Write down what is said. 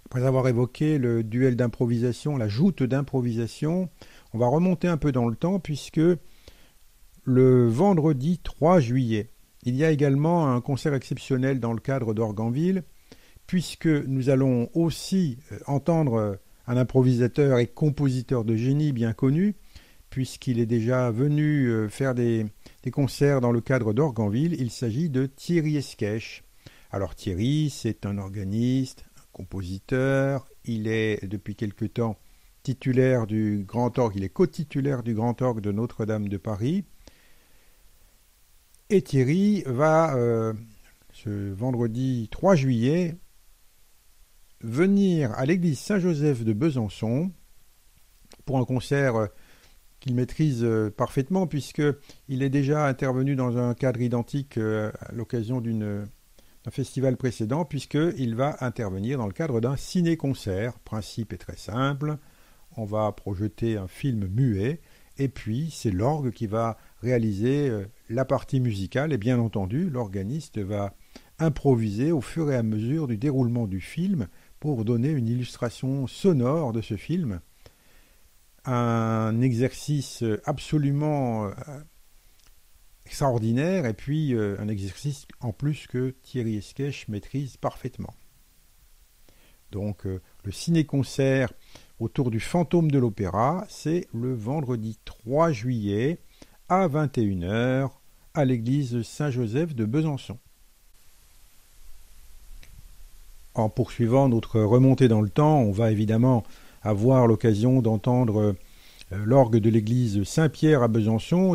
Après avoir évoqué le duel d'improvisation, la joute d'improvisation, on va remonter un peu dans le temps puisque le vendredi 3 juillet, il y a également un concert exceptionnel dans le cadre d'Organville puisque nous allons aussi entendre un improvisateur et compositeur de génie bien connu, puisqu'il est déjà venu faire des concerts dans le cadre d'Organville. Il s'agit de Thierry Esquèche. Alors Thierry, c'est un organiste, un compositeur. Il est depuis quelque temps titulaire du Grand Orgue, il est co-titulaire du Grand Orgue de Notre-Dame de Paris. Et Thierry va, ce vendredi 3 juillet, venir à l'église Saint-Joseph de Besançon pour un concert qu'il maîtrise parfaitement puisqu'il est déjà intervenu dans un cadre identique à l'occasion d'un festival précédent puisqu'il va intervenir dans le cadre d'un ciné-concert. Le principe est très simple, on va projeter un film muet et puis c'est l'orgue qui va réaliser la partie musicale et bien entendu l'organiste va improviser au fur et à mesure du déroulement du film pour donner une illustration sonore de ce film. Un exercice absolument extraordinaire et puis un exercice en plus que Thierry Esquèche maîtrise parfaitement. Donc le ciné-concert autour du fantôme de l'opéra, c'est le vendredi 3 juillet à 21h à l'église Saint-Joseph de Besançon. En poursuivant notre remontée dans le temps, on va évidemment avoir l'occasion d'entendre l'orgue de l'église Saint-Pierre à Besançon,